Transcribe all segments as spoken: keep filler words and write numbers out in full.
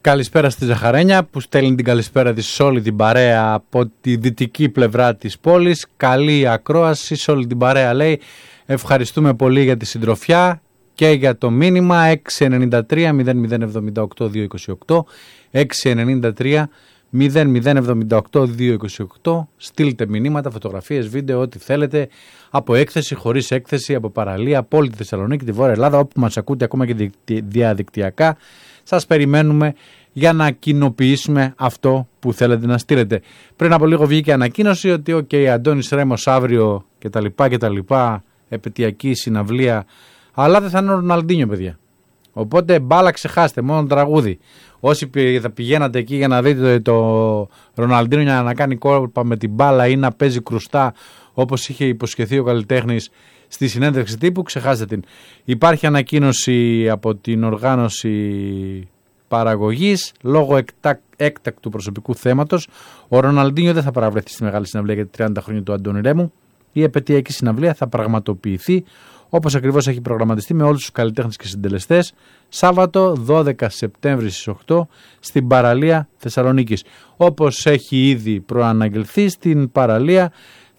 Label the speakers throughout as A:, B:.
A: Καλησπέρα στη Ζαχαρένια που στέλνει την καλησπέρα της σε όλη την παρέα από τη δυτική πλευρά της πόλης. Καλή ακρόαση σε όλη την παρέα, λέει. Ευχαριστούμε πολύ για τη συντροφιά και για το μήνυμα έξι εννιά τρία μηδέν μηδέν εβδομήντα οκτώ διακόσια είκοσι οκτώ έξι εννιά τρία μηδέν μηδέν εβδομήντα οκτώ διακόσια είκοσι οκτώ. Στείλτε μηνύματα, φωτογραφίες, βίντεο, ό,τι θέλετε, από έκθεση, χωρίς έκθεση, από παραλία, από όλη τη Θεσσαλονίκη, τη Βόρεια Ελλάδα, όπου μας ακούτε ακόμα και διαδικτυακά. Σας περιμένουμε για να κοινοποιήσουμε αυτό που θέλετε να στείλετε. Πριν από λίγο βγήκε ανακοίνωση ότι ο okay, Αντώνης Ρέμος αύριο κτλ. κτλ. Επαιτειακή συναυλία, αλλά δεν θα είναι ο Ροναλντίνιο, παιδιά. Οπότε μπάλα ξεχάστε, μόνο τραγούδι. Όσοι θα πηγαίνατε εκεί για να δείτε το Ροναλντίνιο για να κάνει κόλπα με την μπάλα ή να παίζει κρουστά όπως είχε υποσχεθεί ο καλλιτέχνης στη συνέντευξη τύπου, ξεχάστε την. Υπάρχει ανακοίνωση από την οργάνωση παραγωγής λόγω εκτάκ, έκτακτου προσωπικού θέματος. Ο Ροναλντίνιο δεν θα παραβρεθεί στη μεγάλη συναυλία για τα τριάντα χρόνια του Αντώνη Ρέμου. Η επαιτειακή συναυλία θα πραγματοποιηθεί όπως ακριβώς έχει προγραμματιστεί με όλους τους καλλιτέχνες και συντελεστές, Σάββατο δώδεκα Σεπτέμβρη στις οκτώ στην παραλία Θεσσαλονίκης. Όπως έχει ήδη προαναγγελθεί, στην παραλία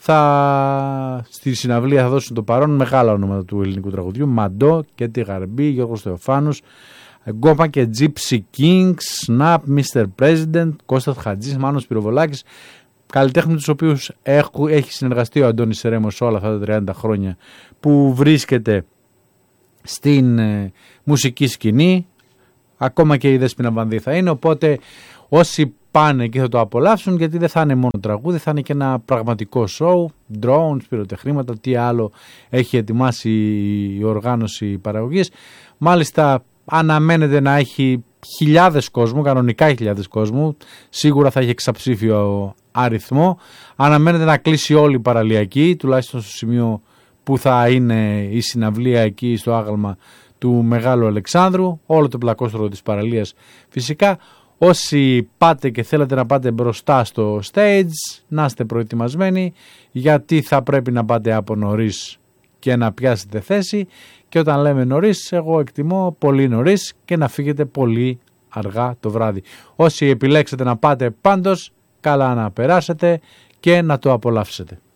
A: θα, στη συναυλία θα δώσουν το παρόν μεγάλα ονόματα του ελληνικού τραγουδιού: Μαντό, Κέτι Γαρμπή, Γιώργος Θεοφάνους, Γκόμα και Gypsy Kings, Snap, μίστερ President, Κώστας Χατζής, Μάνος Πυροβολάκης. Καλλιτέχνοι τους οποίους έχω, έχει συνεργαστεί ο Αντώνης Ρέμος όλα αυτά τα τριάντα χρόνια που βρίσκεται στην ε, μουσική σκηνή. Ακόμα και η Δέσποινα Βανδύ θα είναι, οπότε όσοι πάνε εκεί θα το απολαύσουν, γιατί δεν θα είναι μόνο τραγούδι, θα είναι και ένα πραγματικό show, drones, πυροτεχνήματα, τι άλλο έχει ετοιμάσει η οργάνωση παραγωγής. Μάλιστα αναμένεται να έχει χιλιάδες κόσμου, κανονικά χιλιάδες κόσμου, σίγουρα θα έχει εξαψήφιο αριθμό. Αναμένεται να κλείσει όλη η παραλιακή, τουλάχιστον στο σημείο που θα είναι η συναυλία εκεί στο άγαλμα του Μεγάλου Αλεξάνδρου, όλο το πλακόστρωο της παραλίας φυσικά. Όσοι πάτε και θέλετε να πάτε μπροστά στο stage, να είστε προετοιμασμένοι, γιατί θα πρέπει να πάτε από νωρίς και να πιάσετε θέση, και όταν λέμε νωρίς, εγώ εκτιμώ πολύ νωρίς, και να φύγετε πολύ αργά το βράδυ. Όσοι επιλέξετε να πάτε πάντως, καλά να περάσετε και να το απολαύσετε.